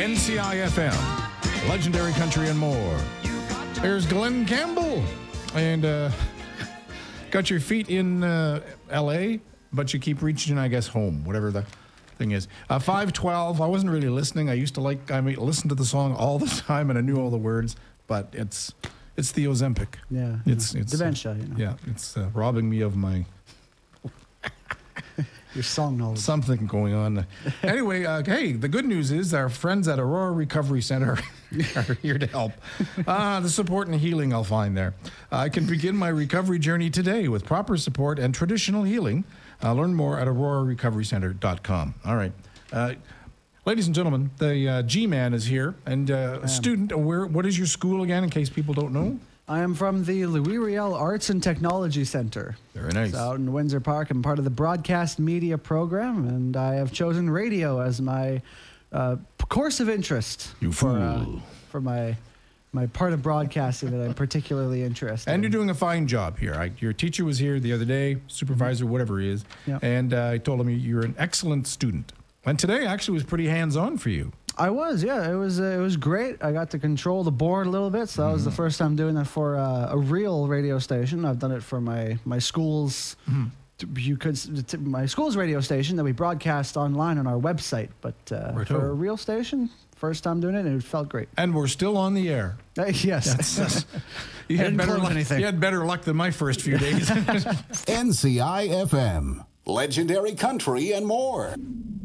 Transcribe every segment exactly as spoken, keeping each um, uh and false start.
N C I F M, Legendary Country and More. There's Glenn Campbell. And uh, got your feet in uh, L A, but you keep reaching, I guess, home, whatever the thing is. Uh, five twelve, I wasn't really listening. I used to like, I mean, listen to the song all the time, and I knew all the words, but it's it's the Ozempic. Yeah. It's, it's dementia, uh, you know. Yeah, it's uh, robbing me of my... Your song knowledge. Something going on. Anyway, uh, hey, the good news is our friends at Aurora Recovery Center are here to help. Uh, the support and healing I'll find there. Uh, I can begin my recovery journey today with proper support and traditional healing. Uh, learn more at aurora recovery center dot com. All right. Uh, ladies and gentlemen, the uh, G-Man is here, and uh, a student. Uh, where, what is your school again, in case people don't know? I am from the Louis Riel Arts and Technology Center. Very nice. It's out in Windsor Park. I'm part of the broadcast media program, and I have chosen radio as my uh, course of interest. You for, fool. uh, for my my part of broadcasting that I'm particularly interested And in. you're doing a fine job here. I, your teacher was here the other day, supervisor, whatever he is, Yeah. and uh, I told him you're an excellent student. And today actually was pretty hands-on for you. I was, yeah. It was uh, it was great. I got to control the board a little bit, so that was the first time doing that for uh, a real radio station. I've done it for my my school's Mm-hmm. you could t- my school's radio station that we broadcast online on our website, but uh, Righto. for a real station, first time doing it, and it felt great. And we're still on the air. Uh, yes, That's, that's, you, I had didn't better close luck, anything. you had better luck than my first few days. N C I F M, Legendary Country and More.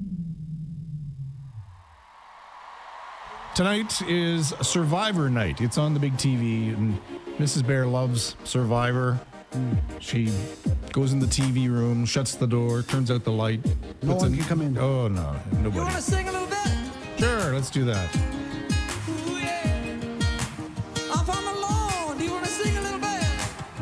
Tonight is Survivor night. It's on the big T V, and Missus Bear loves Survivor. She goes in the T V room, shuts the door, turns out the light. No puts one in- can come in. Oh, no, nobody. You want to sing a little bit? Sure, let's do that.